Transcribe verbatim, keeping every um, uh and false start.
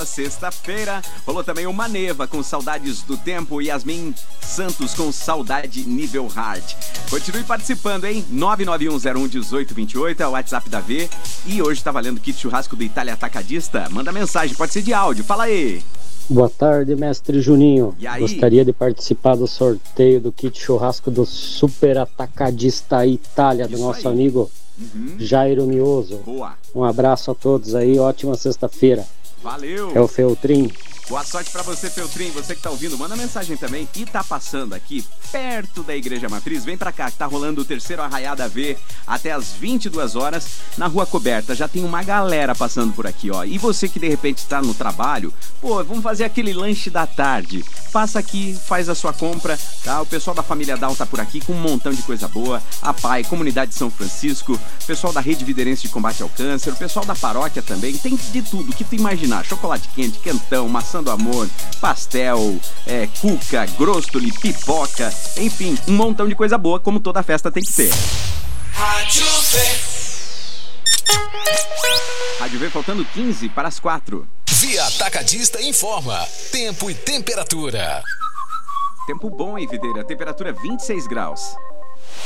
Sexta-feira, rolou também o Maneva com Saudades do Tempo e Yasmin Santos com Saudade Nível Hard. Continue participando, hein? nove nove um zero um um oito dois oito é o WhatsApp da V. E hoje tá valendo kit churrasco do Itália Atacadista. Manda mensagem, pode ser de áudio, fala aí. Boa tarde, mestre Juninho. E aí? Gostaria de participar do sorteio do kit churrasco do Super Atacadista Itália, do Isso nosso aí. amigo Uhum. Jairo Mioso. Boa. Um abraço a todos aí, ótima sexta-feira. Valeu. É o Feltrin. Boa sorte pra você, Feltrin. Você que tá ouvindo, manda mensagem também. E tá passando aqui, perto da Igreja Matriz. Vem pra cá, que tá rolando o terceiro Arraiada V até as vinte e duas horas na Rua Coberta. Já tem uma galera passando por aqui, ó. E você que de repente tá no trabalho, pô, vamos fazer aquele lanche da tarde. Passa aqui, faz a sua compra, tá? O pessoal da família Down tá por aqui com um montão de coisa boa. A P A I, Comunidade de São Francisco, o pessoal da Rede Viderense de Combate ao Câncer, o pessoal da paróquia também. Tem de tudo, o que tu imaginar. Chocolate quente, quentão, maçã do amor, pastel, é, cuca, grostoli, pipoca, enfim, um montão de coisa boa, como toda festa tem que ter. Rádio V. Rádio V faltando quinze para as quatro. Via Atacadista informa tempo e temperatura. Tempo bom, hein, Videira? Temperatura vinte e seis graus.